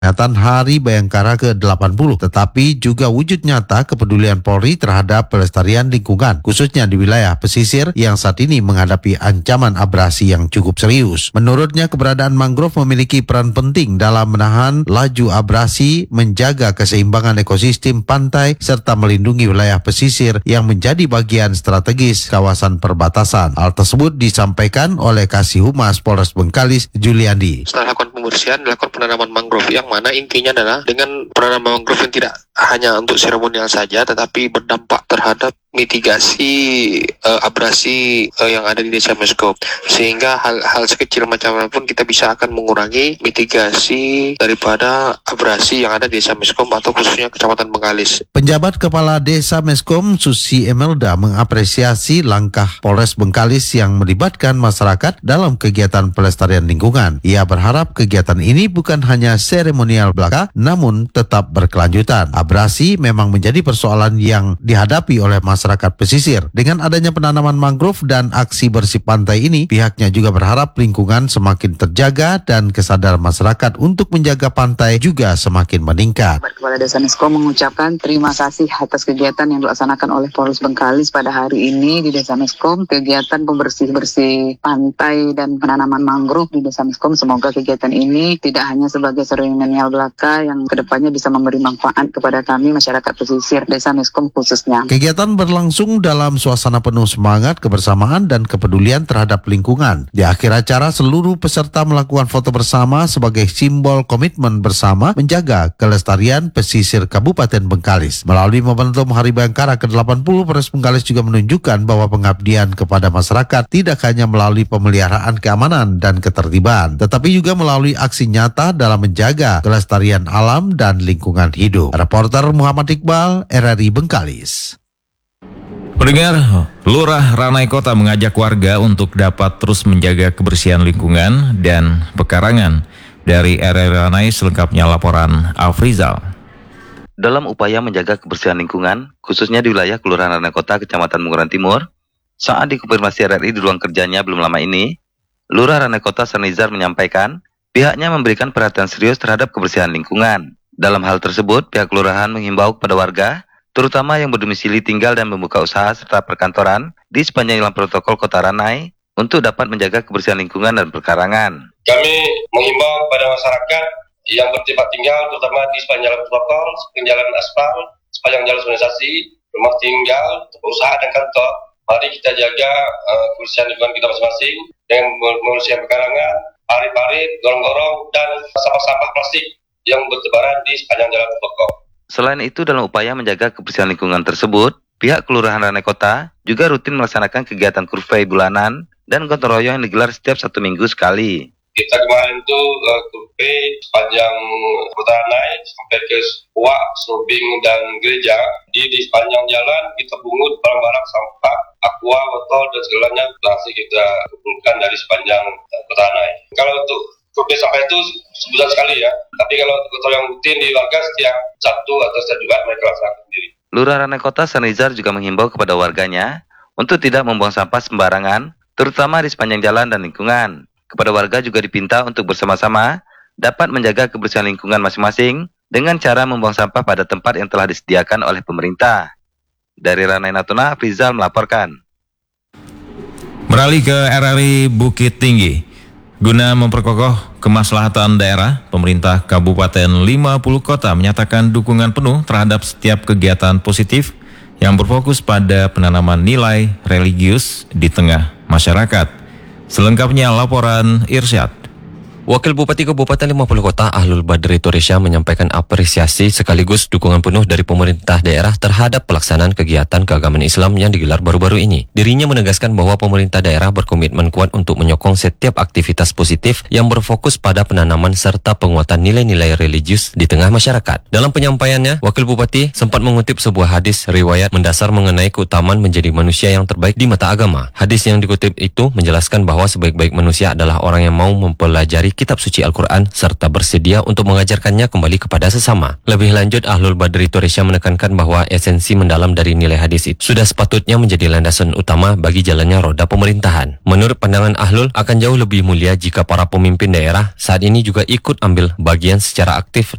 peringatan Hari Bayangkara ke-80, tetapi juga wujud nyata kepedulian Polri terhadap pelestarian lingkungan, khususnya di wilayah pesisir yang saat ini menghadapi ancaman abrasi yang cukup serius. Menurutnya, keberadaan mangrove memiliki peran penting dalam menahan laju abrasi, menjaga keseimbangan ekosistem pantai, serta melindungi wilayah pesisir yang menjadi bagian strategis kawasan perbatasan. Hal tersebut disampaikan oleh Kasih Humas Polres Bengkalis, Juliandi. Setelah lakukan pembersihan, dilakukan penanaman mangrove yang mana intinya adalah dengan penanaman mangrove yang tidak hanya untuk seremonial saja, tetapi berdampak terhadap mitigasi abrasi yang ada di Desa Meskom, sehingga hal sekecil macam apapun kita bisa akan mengurangi mitigasi daripada abrasi yang ada di Desa Meskom atau khususnya Kecamatan Bengkalis. Penjabat Kepala Desa Meskom, Susi Emelda, mengapresiasi langkah Polres Bengkalis yang melibatkan masyarakat dalam kegiatan pelestarian lingkungan. Ia berharap kegiatan ini bukan hanya seremonial belaka, namun tetap berkelanjutan. Abrasi memang menjadi persoalan yang dihadapi oleh masyarakat pesisir. Dengan adanya penanaman mangrove dan aksi bersih pantai ini, pihaknya juga berharap lingkungan semakin terjaga dan kesadaran masyarakat untuk menjaga pantai juga semakin meningkat. Kepala Desa Meskom mengucapkan terima kasih atas kegiatan yang dilaksanakan oleh Polres Bengkalis pada hari ini di Desa Meskom. Kegiatan pembersih-bersih pantai dan penanaman mangrove di Desa Meskom. Semoga kegiatan ini tidak hanya sebagai seremonial belaka yang kedepannya bisa memberi manfaat kepada kami masyarakat pesisir Desa Meskom khususnya. Kegiatan berlangsung dalam suasana penuh semangat, kebersamaan, dan kepedulian terhadap lingkungan. Di akhir acara, seluruh peserta melakukan foto bersama sebagai simbol komitmen bersama menjaga kelestarian pesisir Kabupaten Bengkalis. Melalui momentum Hari Bayangkara ke-80, Polres Bengkalis juga menunjukkan bahwa pengabdian kepada masyarakat tidak hanya melalui pemeliharaan keamanan dan ketertiban, tetapi juga melalui aksi nyata dalam menjaga kelestarian alam dan lingkungan hidup. Reporter Muhammad Iqbal, RRI Bengkalis. Pendengar, Lurah Ranai Kota mengajak warga untuk dapat terus menjaga kebersihan lingkungan dan pekarangan. Dari RRI Ranai, selengkapnya laporan Afrizal. Dalam upaya menjaga kebersihan lingkungan, khususnya di wilayah Kelurahan Ranai Kota, Kecamatan Bunguran Timur, saat dikonfirmasi RRI di ruang kerjanya belum lama ini, Lurah Ranai Kota Sanizar menyampaikan pihaknya memberikan perhatian serius terhadap kebersihan lingkungan. Dalam hal tersebut, pihak kelurahan menghimbau kepada warga, terutama yang berdomisili tinggal dan membuka usaha serta perkantoran di sepanjang jalan protokol Kota Ranai untuk dapat menjaga kebersihan lingkungan dan pekarangan. Kami menghimbau kepada masyarakat yang bertempat tinggal, terutama di sepanjang jalan protokol, sepanjang jalan aspal, sepanjang jalan urbanisasi, rumah tinggal, usaha dan kantor. Mari kita jaga kebersihan lingkungan kita masing-masing dengan membersihkan pekarangan, parit-parit, gorong-gorong, dan sampah-sampah plastik yang bertebaran di sepanjang jalan protokol. Selain itu, dalam upaya menjaga kebersihan lingkungan tersebut, pihak Kelurahan Ranai Kota juga rutin melaksanakan kegiatan kurvei bulanan dan gotong royong yang digelar setiap 1 minggu sekali. Kita kemarin itu kurvei sepanjang Kota Ranai sampai ke Wak, Surbing, dan Gereja. Di sepanjang jalan kita pungut barang-barang sampah, aqua, botol, dan segalanya langsung kita kumpulkan dari sepanjang Kota Ranai. Kalau untuk kurvei sampah itu sebulan sekali ya, tapi kalau gotong yang rutin di warga setiap Sabtu atau setiap Jumat mereka laksanakan sendiri. Lurah Ranai Kota Sanizar juga menghimbau kepada warganya untuk tidak membuang sampah sembarangan, terutama di sepanjang jalan dan lingkungan. Kepada warga juga dipinta untuk bersama-sama dapat menjaga kebersihan lingkungan masing-masing dengan cara membuang sampah pada tempat yang telah disediakan oleh pemerintah. Dari Ranai Natuna, Afrizal melaporkan. Beralih ke RRI Bukit Tinggi. Guna memperkokoh kemaslahatan daerah, pemerintah Kabupaten 50 Kota menyatakan dukungan penuh terhadap setiap kegiatan positif yang berfokus pada penanaman nilai religius di tengah masyarakat. Selengkapnya laporan Irsyad. Wakil Bupati Kabupaten 50 Kota Ahlul Badri Toresya menyampaikan apresiasi sekaligus dukungan penuh dari pemerintah daerah terhadap pelaksanaan kegiatan keagamaan Islam yang digelar baru-baru ini. Dirinya menegaskan bahwa pemerintah daerah berkomitmen kuat untuk menyokong setiap aktivitas positif yang berfokus pada penanaman serta penguatan nilai-nilai religius di tengah masyarakat. Dalam penyampaiannya, Wakil Bupati sempat mengutip sebuah hadis riwayat mendasar mengenai keutamaan menjadi manusia yang terbaik di mata agama. Hadis yang dikutip itu menjelaskan bahwa sebaik-baik manusia adalah orang yang mau mempelajari kitab suci Al-Quran serta bersedia untuk mengajarkannya kembali kepada sesama. Lebih lanjut, Ahlul Badri Toresya menekankan bahwa esensi mendalam dari nilai hadis itu sudah sepatutnya menjadi landasan utama bagi jalannya roda pemerintahan. Menurut pandangan Ahlul, akan jauh lebih mulia jika para pemimpin daerah saat ini juga ikut ambil bagian secara aktif